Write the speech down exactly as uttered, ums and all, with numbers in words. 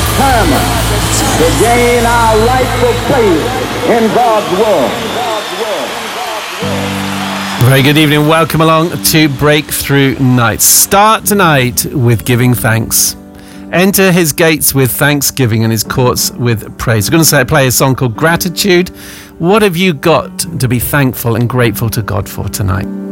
determined to gain our rightful place in God's world. Very good evening. Welcome along to Breakthrough Night. Start tonight with giving thanks. Enter his gates with thanksgiving and his courts with praise. We're going to say, play a song called Gratitude. What have you got to be thankful and grateful to God for tonight?